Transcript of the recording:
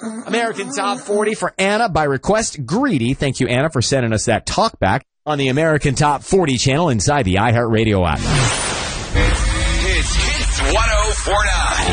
American Top 40 for Anna by request. Greedy. Thank you, Anna, for sending us that talk back on the American Top 40 channel inside the iHeartRadio app. It's Hits 1049.